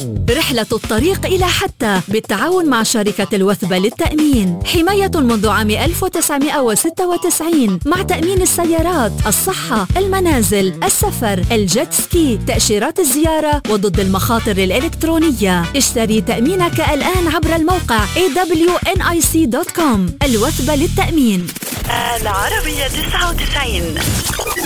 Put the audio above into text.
رحلة الطريق إلى حتى بالتعاون مع شركة الوثبة للتأمين. حماية منذ عام 1996 مع تأمين السيارات، الصحة، المنازل، السفر، الجيت سكي، تأشيرات الزيارة وضد المخاطر الإلكترونية. اشتري تأمينك الآن عبر الموقع awnic.com. الوثبة للتأمين. العربية 99.